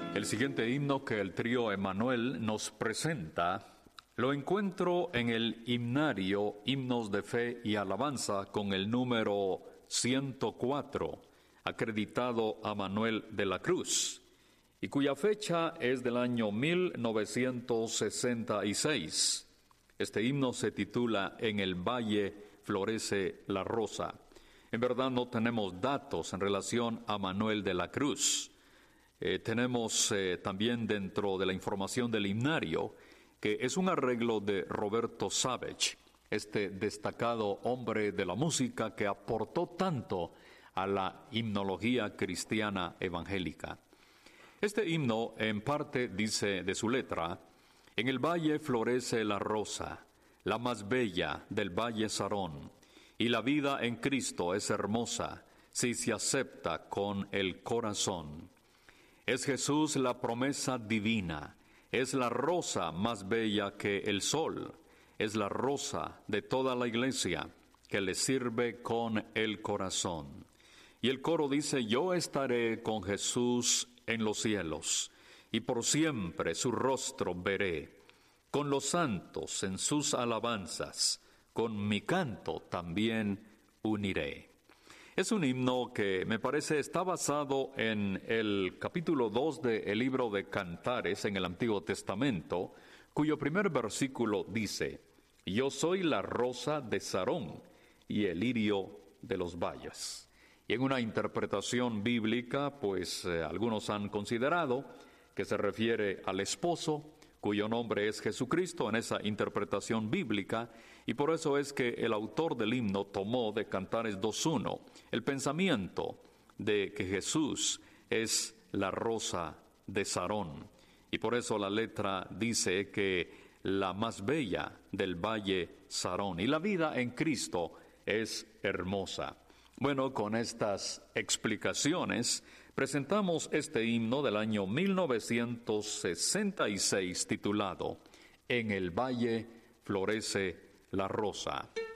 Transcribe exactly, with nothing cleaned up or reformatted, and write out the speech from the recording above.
El siguiente himno que el trío Emanuel nos presenta lo encuentro en el himnario Himnos de Fe y Alabanza con el número ciento cuatro, acreditado a Manuel de la Cruz, y cuya fecha es del año mil novecientos sesenta y seis. Este himno se titula En el valle florece la rosa. En verdad no tenemos datos en relación a Manuel de la Cruz. Eh, tenemos eh, también dentro de la información del himnario que es un arreglo de Roberto Savage, este destacado hombre de la música que aportó tanto a la himnología cristiana evangélica. Este himno en parte dice de su letra: en el valle florece la rosa, la más bella del valle Sarón, y la vida en Cristo es hermosa si se acepta con el corazón. Es Jesús la promesa divina, es la rosa más bella que el sol, es la rosa de toda la iglesia que le sirve con el corazón. Y el coro dice: yo estaré con Jesús en los cielos, y por siempre su rostro veré, con los santos en sus alabanzas, con mi canto también uniré. Es un himno que me parece está basado en el capítulo dos del libro de Cantares en el Antiguo Testamento, cuyo primer versículo dice: yo soy la rosa de Sarón y el lirio de los valles. Y en una interpretación bíblica, pues eh, algunos han considerado que se refiere al esposo, cuyo nombre es Jesucristo en esa interpretación bíblica, y por eso es que el autor del himno tomó de Cantares dos uno el pensamiento de que Jesús es la rosa de Sarón, y por eso la letra dice que la más bella del valle Sarón, y la vida en Cristo es hermosa. Bueno, con estas explicaciones presentamos este himno del año mil novecientos sesenta y seis titulado En el valle florece la rosa.